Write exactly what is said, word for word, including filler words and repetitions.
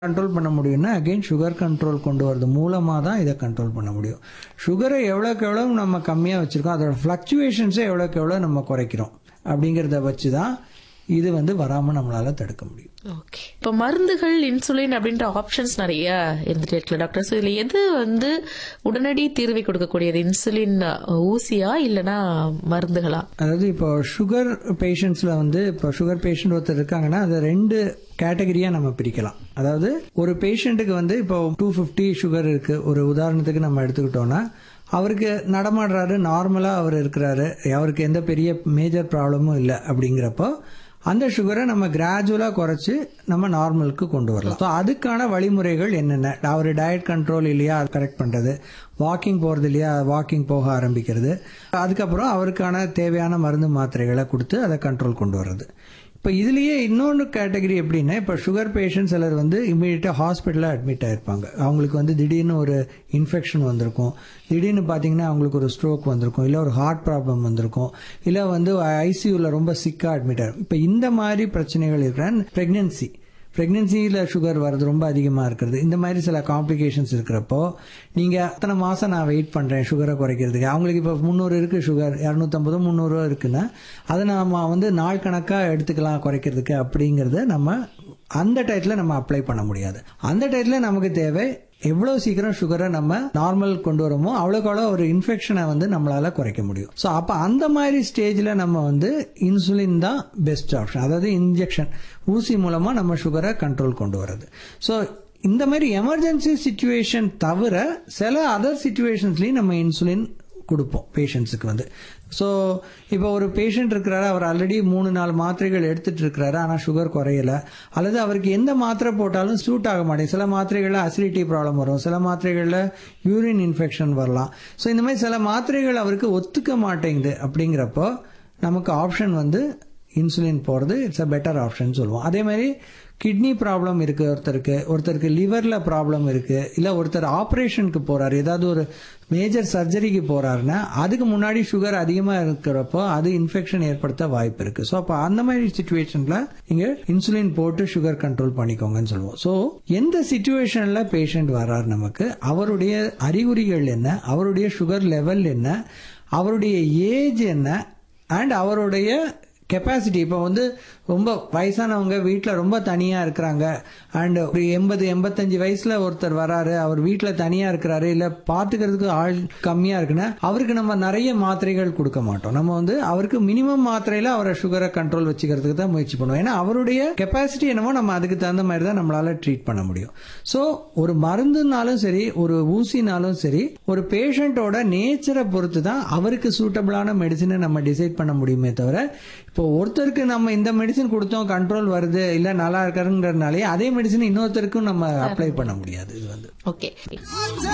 Control பண்ண முடியும்னா again sugar control கொண்டு வரது மூலமாக தான் இதை கண்ட்ரோல் பண்ண முடியும். சுகரை எவ்வளோக்கு எவ்வளோ நம்ம கம்மியாக வச்சுருக்கோம், அதோட ஃப்ளக்சுவேஷன்ஸை எவ்வளோக்கு எவ்வளோ நம்ம குறைக்கிறோம் அப்படிங்கிறத வச்சு தான் இது வந்து வராமல் நம்மளால தடுக்க முடியும். ஓகே, இப்போ மருந்துகள் இன்சுலின் அப்படின்ற ஆப்ஷன்ஸ் நிறைய இருந்துட்டு இருக்குல்ல டாக்டர். ஸோ இதில் எது வந்து உடனடி தீர்வை கொடுக்கக்கூடியது, இன்சுலின் ஊசியா இல்லைன்னா மருந்துகளா? அதாவது இப்போ சுகர் பேஷண்ட்ஸில் வந்து இப்போ சுகர் பேஷண்ட் ஒருத்தர் இருக்காங்கன்னா அதை ரெண்டு கேட்டகரியாக நம்ம பிரிக்கலாம். அதாவது ஒரு பேஷண்ட்டுக்கு வந்து இப்போ டூ ஃபிஃப்டி சுகர் இருக்கு, ஒரு உதாரணத்துக்கு நம்ம எடுத்துக்கிட்டோம்னா அவருக்கு நடமாடுறாரு, நார்மலாக அவர் இருக்கிறாரு, அவருக்கு எந்த பெரிய மேஜர் ப்ராப்ளமும் இல்லை அப்படிங்கிறப்போ அந்த சுகரை நம்ம கிராஜுவலாக குறைச்சி நம்ம நார்மலுக்கு கொண்டு வரலாம். ஸோ அதுக்கான வழிமுறைகள் என்னென்ன, அவர் டயட் கண்ட்ரோல் இல்லையா அது கரெக்ட் பண்ணுறது, வாக்கிங் போகிறது இல்லையா வாக்கிங் போக ஆரம்பிக்கிறது, அதுக்கப்புறம் அவருக்கான தேவையான மருந்து மாத்திரைகளை கொடுத்து அதை கண்ட்ரோல் கொண்டு வர்றது. இப்போ இதுலேயே இன்னொன்று கேட்டகரி எப்படின்னா, இப்போ சுகர் பேஷண்ட் சிலர் வந்து இமீடியட்டாக ஹாஸ்பிட்டலில் அட்மிட் ஆகிருப்பாங்க. அவங்களுக்கு வந்து திடீர்னு ஒரு இன்ஃபெக்ஷன் வந்திருக்கும், திடீர்னு பார்த்தீங்கன்னா அவங்களுக்கு ஒரு ஸ்ட்ரோக் வந்திருக்கும், இல்லை ஒரு ஹார்ட் ப்ராப்ளம் வந்திருக்கும், இல்லை வந்து ஐசியூவில் ரொம்ப சிக்காக அட்மிட் ஆகும். இப்போ இந்த மாதிரி பிரச்சனைகள் இருக்கிற ப்ரெக்னென்சி ப்ரெக்னென்சியில் சுகர் வர்றது ரொம்ப அதிகமாக இருக்கிறது, இந்த மாதிரி சில காம்ப்ளிகேஷன்ஸ் இருக்கிறப்போ நீங்கள் அத்தனை மாதம் நான் வெயிட் பண்ணுறேன் சுகரை குறைக்கிறதுக்கு, அவங்களுக்கு இப்போ முந்நூறு இருக்குது சுகர், இரநூத்தம்பது முந்நூறு இருக்குன்னா அதை நம்ம வந்து நாள் கணக்காக எடுத்துக்கலாம் குறைக்கிறதுக்கு அப்படிங்கிறத நம்ம அந்த டயத்தில் நம்ம அப்ளை பண்ண முடியாது. அந்த டயத்தில் நமக்கு தேவை எவ்வளோ சீக்கிரம் சுகரை நம்ம நார்மல் கொண்டு வரோமோ அவ்வளோக்கு அவ்வளோ ஒரு இன்ஃபெக்ஷனை வந்து நம்மளால குறைக்க முடியும். ஸோ அப்போ அந்த மாதிரி ஸ்டேஜில் நம்ம வந்து இன்சுலின் தான் பெஸ்ட் ஆப்ஷன், அதாவது இன்ஜெக்ஷன் ஊசி மூலமாக நம்ம சுகரை கண்ட்ரோல் கொண்டு வர்றது. ஸோ இந்த மாதிரி எமர்ஜென்சி சிச்சுவேஷன் தவிர சில அதர் சிச்சுவேஷன்ஸ்லையும் நம்ம இன்சுலின் கொடுப்போம் பேஷண்ட்ஸுக்கு வந்து. ஸோ இப்போ ஒரு பேஷண்ட் இருக்கிறாரு, அவர் ஆல்ரெடி மூணு நாலு மாத்திரைகள் எடுத்துட்டு இருக்கிறாரு, ஆனால் சுகர் குறையல, அல்லது அவருக்கு எந்த மாத்திரை போட்டாலும் சூட் ஆக மாட்டேங்குது, சில மாத்திரைகளில் அசிடிட்டி ப்ராப்ளம் வரும், சில மாத்திரைகளில் யூரின் இன்ஃபெக்ஷன் வரலாம். ஸோ இந்த மாதிரி சில மாத்திரைகள் அவருக்கு ஒத்துக்க மாட்டேங்குது அப்படிங்கிறப்போ நமக்கு ஆப்ஷன் வந்து இன்சுலின் போகிறது இட்ஸ் அ பெட்டர் ஆப்ஷன் சொல்லுவோம். அதே மாதிரி கிட்னி ப்ராப்ளம் இருக்குது ஒருத்தருக்கு, ஒருத்தருக்கு லிவரில் ப்ராப்ளம் இருக்குது, இல்லை ஒருத்தர் ஆப்ரேஷனுக்கு போகிறாரு, ஏதாவது ஒரு மேஜர் சர்ஜரிக்கு போகிறாருன்னா அதுக்கு முன்னாடி சுகர் அதிகமாக இருக்கிறப்போ அது இன்ஃபெக்ஷன் ஏற்படுத்த வாய்ப்பு இருக்குது. ஸோ அப்போ அந்த மாதிரி சுச்சுவேஷனில் நீங்கள் இன்சுலின் போட்டு சுகர் கண்ட்ரோல் பண்ணிக்கோங்கன்னு சொல்லுவோம். ஸோ எந்த சுச்சுவேஷனில் பேஷண்ட் வர்றாரு, நமக்கு அவருடைய அறிகுறிகள் என்ன, அவருடைய சுகர் லெவல் என்ன, அவருடைய ஏஜ் என்ன, அண்ட் அவருடைய கெப்பாசிட்டி. இப்போ வந்து ரொம்ப வயசானவங்க வீட்டில் ரொம்ப தனியாக இருக்கிறாங்க, அண்ட் ஒரு எண்பது எண்பத்தஞ்சு வயசில் ஒருத்தர் வராரு, அவர் வீட்டில் தனியாக இருக்கிறாரு, இல்லை பார்த்துக்கிறதுக்கு ஆள் கம்மியாக இருக்குன்னா அவருக்கு நம்ம நிறைய மாத்திரைகள் கொடுக்க மாட்டோம். நம்ம வந்து அவருக்கு மினிமம் மாத்திரையில் அவரை சுகரை கண்ட்ரோல் வச்சுக்கிறதுக்கு தான் முயற்சி பண்ணுவோம். ஏன்னா அவருடைய கெப்பாசிட்டி என்னமோ நம்ம அதுக்கு தகுந்த மாதிரி தான் நம்மளால ட்ரீட் பண்ண முடியும். ஸோ ஒரு மருந்துனாலும் சரி, ஒரு ஊசினாலும் சரி, ஒரு பேஷண்டோட நேச்சரை பொறுத்து தான் அவருக்கு சூட்டபிளான மெடிசினை நம்ம டிசைட் பண்ண முடியுமே தவிர, இப்போ ஒருத்தருக்கு நம்ம இந்த மெடிசன் கொடுத்தோம் கண்ட்ரோல் வருது இல்லை நல்லா இருக்காருங்கிறதுனாலே அதே மெடிசன் இன்னொருத்தருக்கும் நம்ம அப்ளை பண்ண முடியாது. இது வந்து ஓகே.